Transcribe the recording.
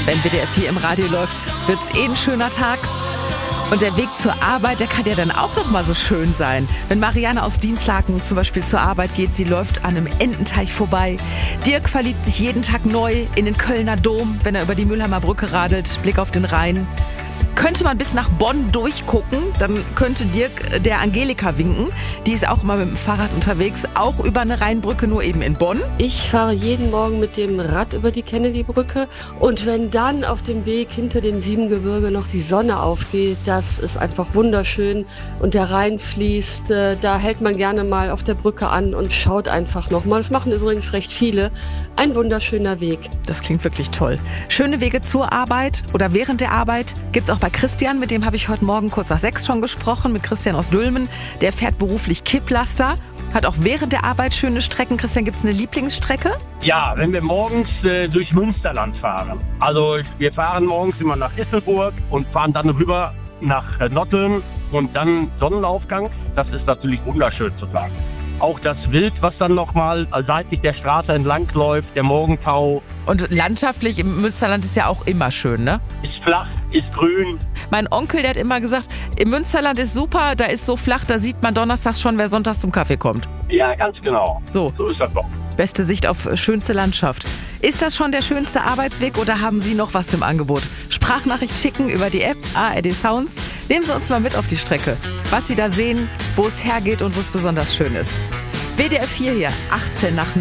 Wenn WDR 4 im Radio läuft, wird's ein schöner Tag. Und der Weg zur Arbeit, der kann ja dann auch noch mal so schön sein. Wenn Marianne aus Dienstlaken zum Beispiel zur Arbeit geht, sie läuft an einem Ententeich vorbei. Dirk verliebt sich jeden Tag neu in den Kölner Dom, wenn er über die Mülheimer Brücke radelt, Blick auf den Rhein. Könnte man bis nach Bonn durchgucken, dann könnte Dirk der Angelika winken. Die ist auch immer mit dem Fahrrad unterwegs, auch über eine Rheinbrücke, nur eben in Bonn. Ich fahre jeden Morgen mit dem Rad über die Kennedy-Brücke. Und wenn dann auf dem Weg hinter dem Siebengebirge noch die Sonne aufgeht, das ist einfach wunderschön. Und der Rhein fließt, da hält man gerne mal auf der Brücke an und schaut einfach nochmal. Das machen übrigens recht viele. Ein wunderschöner Weg. Das klingt wirklich toll. Schöne Wege zur Arbeit oder während der Arbeit gibt's auch bei Christian, mit dem habe ich heute Morgen kurz nach 6 schon gesprochen, mit Christian aus Dülmen. Der fährt beruflich Kipplaster, hat auch während der Arbeit schöne Strecken. Christian, gibt's eine Lieblingsstrecke? Ja, wenn wir morgens durch Münsterland fahren. Also wir fahren morgens immer nach Isselburg und fahren dann rüber nach Notteln und dann Sonnenaufgang. Das ist natürlich wunderschön zu sagen. Auch das Wild, was dann nochmal seitlich der Straße entlang läuft, der Morgentau. Und landschaftlich im Münsterland ist ja auch immer schön, ne? Ist flach, ist grün. Mein Onkel, der hat immer gesagt, im Münsterland ist super, da ist so flach, da sieht man donnerstags schon, wer sonntags zum Kaffee kommt. Ja, ganz genau. So ist das doch. Beste Sicht auf schönste Landschaft. Ist das schon der schönste Arbeitsweg oder haben Sie noch was im Angebot? Sprachnachricht schicken über die App ARD Sounds. Nehmen Sie uns mal mit auf die Strecke. Was Sie da sehen, wo es hergeht und wo es besonders schön ist. WDR 4 hier, 18 nach 9.